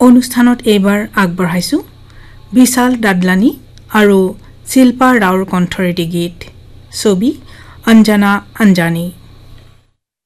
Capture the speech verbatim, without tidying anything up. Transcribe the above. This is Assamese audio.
অনুষ্ঠানত এইবাৰ আগবঢ়াইছো বিশাল দাদলানি আৰু শিল্পা ৰাওৰ কণ্ঠৰেটি গীত ছবি অঞ্জনা অঞ্জানী